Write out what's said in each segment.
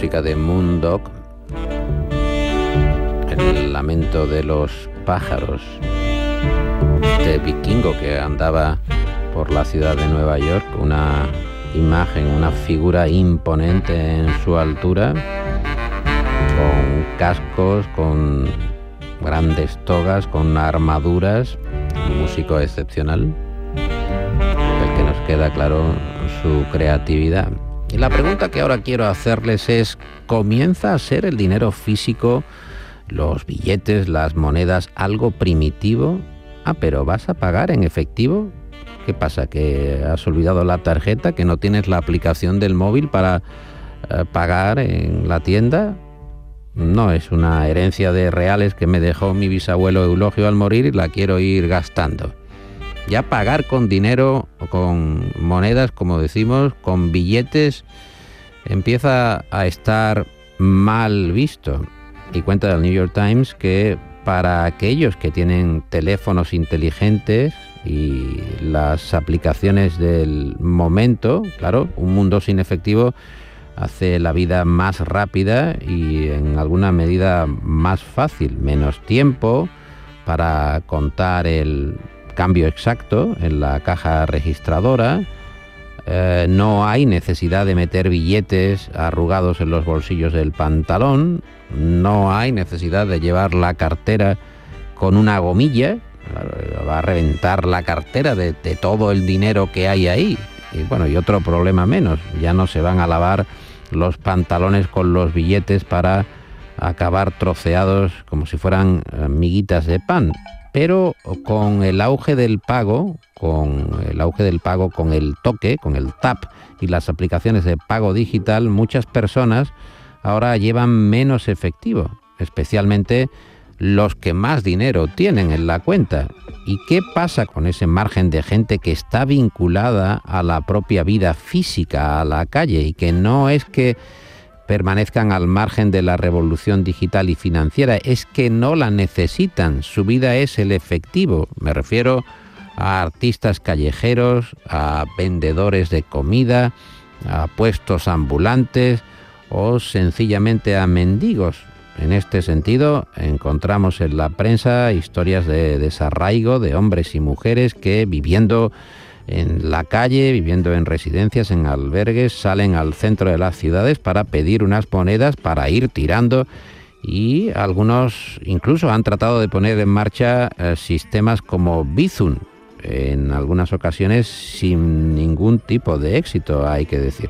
música de Moondog, el lamento de los pájaros, este vikingo que andaba por la ciudad de Nueva York, una imagen, una figura imponente en su altura, con cascos, con grandes togas, con armaduras, un músico excepcional, del que nos queda claro su creatividad. Y la pregunta que ahora quiero hacerles es, ¿comienza a ser el dinero físico, los billetes, las monedas, algo primitivo? Pero ¿vas a pagar en efectivo? ¿Qué pasa? ¿Que has olvidado la tarjeta? ¿Que no tienes la aplicación del móvil para pagar en la tienda? No, es una herencia de reales que me dejó mi bisabuelo Eulogio al morir y la quiero ir gastando. Ya pagar con dinero, con monedas, como decimos, con billetes, empieza a estar mal visto. Y cuenta el New York Times que para aquellos que tienen teléfonos inteligentes y las aplicaciones del momento, claro, un mundo sin efectivo hace la vida más rápida y en alguna medida más fácil, menos tiempo para contar el cambio exacto en la caja registradora. No hay necesidad de meter billetes arrugados en los bolsillos del pantalón, no hay necesidad de llevar la cartera con una gomilla, va a reventar la cartera de todo el dinero que hay ahí. Y bueno, y otro problema menos, ya no se van a lavar los pantalones con los billetes para acabar troceados como si fueran miguitas de pan. Pero con el auge del pago, con el toque, con el tap y las aplicaciones de pago digital, muchas personas ahora llevan menos efectivo, especialmente los que más dinero tienen en la cuenta. ¿Y qué pasa con ese margen de gente que está vinculada a la propia vida física, a la calle, y que no es que permanezcan al margen de la revolución digital y financiera, es que no la necesitan? Su vida es el efectivo. Me refiero a artistas callejeros, a vendedores de comida, a puestos ambulantes o sencillamente a mendigos. En este sentido, encontramos en la prensa historias de desarraigo de hombres y mujeres que, viviendo en la calle, viviendo en residencias, en albergues, salen al centro de las ciudades para pedir unas monedas para ir tirando, y algunos incluso han tratado de poner en marcha sistemas como Bizum, en algunas ocasiones sin ningún tipo de éxito, hay que decir.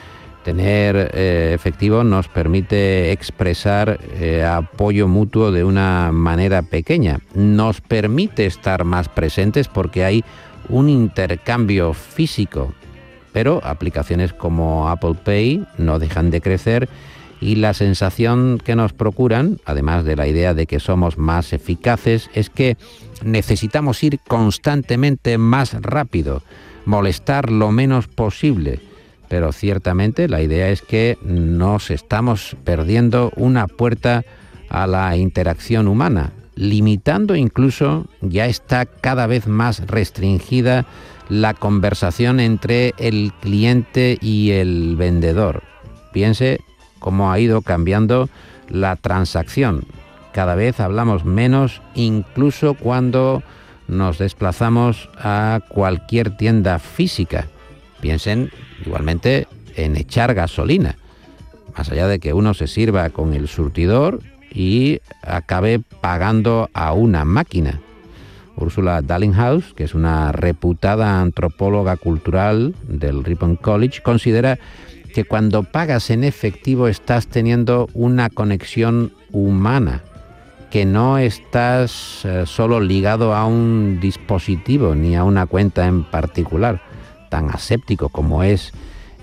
Tener efectivo nos permite expresar apoyo mutuo de una manera pequeña, nos permite estar más presentes porque hay un intercambio físico, pero aplicaciones como Apple Pay no dejan de crecer y la sensación que nos procuran, además de la idea de que somos más eficaces, es que necesitamos ir constantemente más rápido, molestar lo menos posible. Pero ciertamente la idea es que nos estamos perdiendo una puerta a la interacción humana, limitando incluso, ya está cada vez más restringida la conversación entre el cliente y el vendedor. Piense cómo ha ido cambiando la transacción. Cada vez hablamos menos, incluso cuando nos desplazamos a cualquier tienda física. Piensen igualmente en echar gasolina, más allá de que uno se sirva con el surtidor y acabe pagando a una máquina. Ursula Dallinghouse, que es una reputada antropóloga cultural del Ripon College, considera que cuando pagas en efectivo estás teniendo una conexión humana, que no estás solo ligado a un dispositivo ni a una cuenta en particular, tan aséptico como es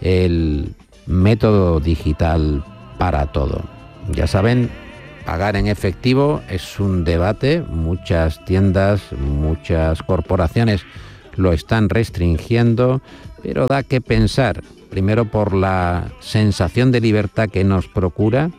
el método digital para todo. Ya saben, pagar en efectivo es un debate, muchas tiendas, muchas corporaciones lo están restringiendo, pero da que pensar, primero por la sensación de libertad que nos procura,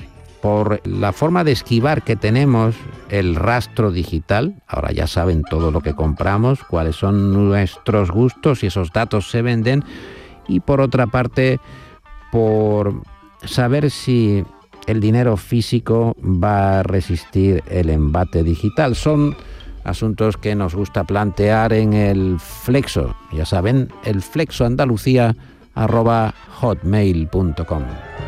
por la forma de esquivar que tenemos el rastro digital. Ahora ya saben todo lo que compramos, cuáles son nuestros gustos y esos datos se venden. Y por otra parte, por saber si el dinero físico va a resistir el embate digital. Son asuntos que nos gusta plantear en el Flexo. Ya saben, el flexoandalucía@hotmail.com.